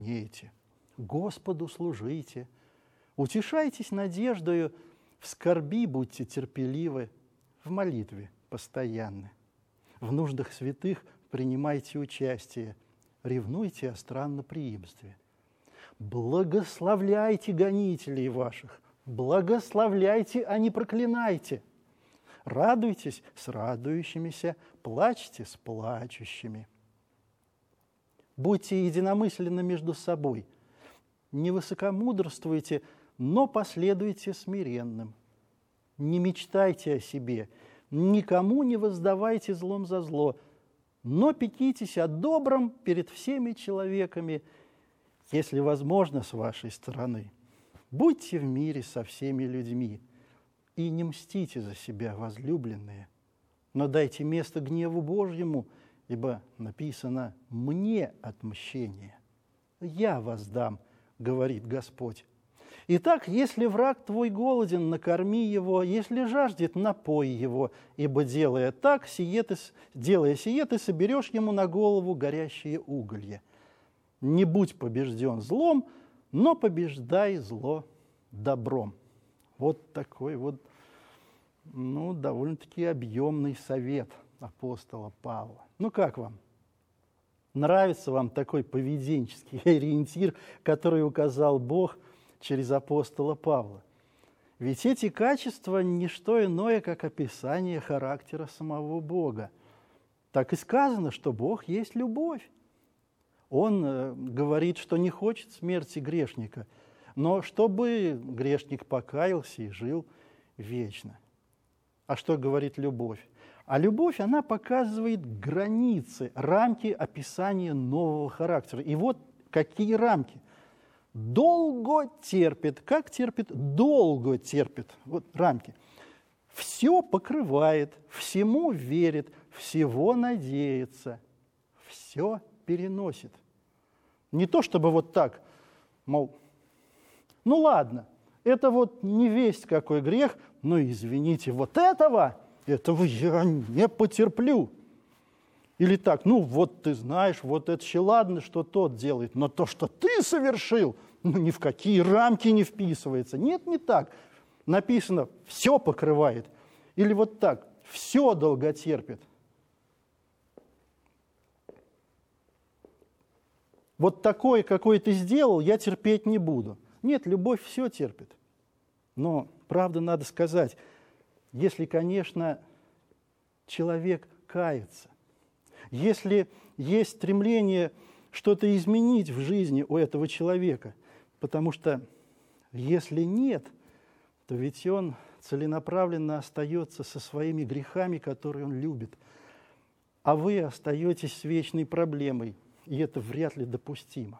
Нейте, Господу служите, утешайтесь надеждою, в скорби будьте терпеливы, в молитве постоянны. В нуждах святых принимайте участие, ревнуйте о странноприимстве. Благословляйте гонителей ваших, благословляйте, а не проклинайте. Радуйтесь с радующимися, плачьте с плачущими. Будьте единомысленны между собой, не высокомудрствуйте, но последуйте смиренным. Не мечтайте о себе, никому не воздавайте злом за зло, но пекитесь о добром перед всеми человеками, если возможно, с вашей стороны. Будьте в мире со всеми людьми и не мстите за себя, возлюбленные, но дайте место гневу Божьему, ибо написано «мне отмщение, я воздам», говорит Господь. Итак, если враг твой голоден, накорми его, если жаждет, напой его, ибо делая сие, ты соберешь ему на голову горящие уголья. Не будь побежден злом, но побеждай зло добром. Вот такой вот, довольно-таки объемный совет апостола Павла. Как вам? Нравится вам такой поведенческий ориентир, который указал Бог через апостола Павла? Ведь эти качества – не что иное, как описание характера самого Бога. Так и сказано, что Бог есть любовь. Он говорит, что не хочет смерти грешника, но чтобы грешник покаялся и жил вечно. А что говорит любовь? А любовь, она показывает границы, рамки описания нового характера. И вот какие рамки. Долго терпит. Как терпит? Долго терпит. Вот рамки. Все покрывает, всему верит, всего надеется, все переносит. Не то чтобы вот так, мол, ладно, это вот не весть какой грех, но извините, вот этого я не потерплю. Или так, вот ты знаешь, вот это еще ладно, что тот делает, но то, что ты совершил, ни в какие рамки не вписывается. Нет, не так. Написано, все покрывает. Или вот так, все долготерпит. Вот такое, какое ты сделал, я терпеть не буду. Нет, любовь все терпит. Но, правда, надо сказать, если, конечно, человек кается, если есть стремление что-то изменить в жизни у этого человека, потому что если нет, то ведь он целенаправленно остается со своими грехами, которые он любит, а вы остаетесь с вечной проблемой, и это вряд ли допустимо.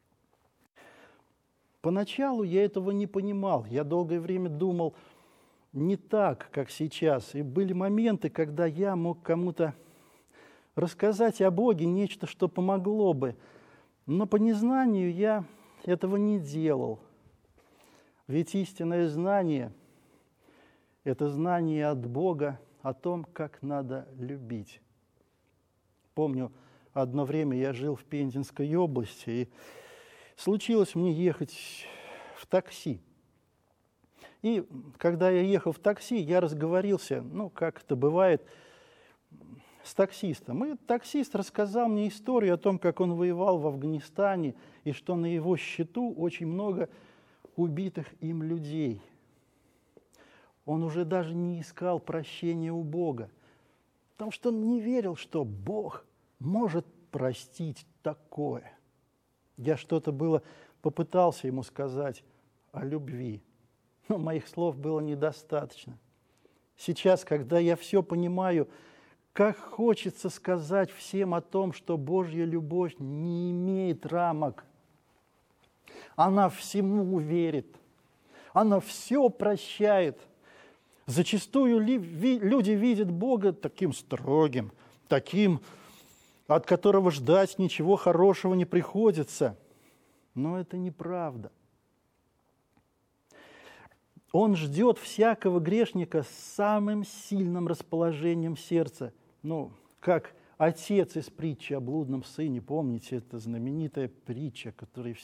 Поначалу я этого не понимал, я долгое время думал не так, как сейчас, и были моменты, когда я мог кому-то рассказать о Боге нечто, что помогло бы, но по незнанию я этого не делал. Ведь истинное знание – это знание от Бога о том, как надо любить. Помню, одно время я жил в Пензенской области, и случилось мне ехать в такси. И когда я ехал в такси, я разговорился, как это бывает, с таксистом. И таксист рассказал мне историю о том, как он воевал в Афганистане, и что на его счету очень много убитых им людей. Он уже даже не искал прощения у Бога, потому что он не верил, что Бог может простить такое. Я что-то было попытался ему сказать о любви, но моих слов было недостаточно. Сейчас, когда я все понимаю, как хочется сказать всем о том, что Божья любовь не имеет рамок. Она всему верит, она все прощает. Зачастую люди видят Бога таким строгим, таким, от которого ждать ничего хорошего не приходится. Но это неправда. Он ждет всякого грешника с самым сильным расположением сердца. Как отец из притчи о блудном сыне, помните, это знаменитая притча, которую